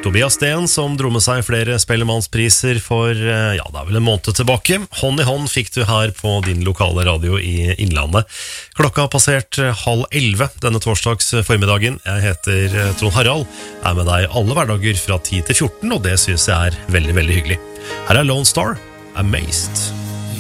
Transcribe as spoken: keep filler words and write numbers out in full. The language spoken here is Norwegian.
Tobias Steen, som dro med seg flere Spellemannspriser for, ja, det er vel en måned tilbake. Hånd i hånd fikk du her på din lokale radio i Innlandet. Klokka har passert halv elleve denne torsdags formiddagen. Jeg heter Trond Harald, er med deg alle hverdager fra ti til fjorten, og det synes jeg er veldig, veldig hyggelig. Her er Lone Star, Amazed.